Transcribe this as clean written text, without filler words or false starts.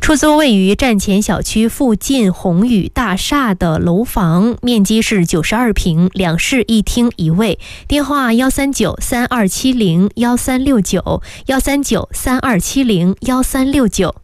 出租位于站前小区附近宏宇大厦的楼房，面积是92平，2室1厅1卫，电话139-3270-1369，139-3270-1369。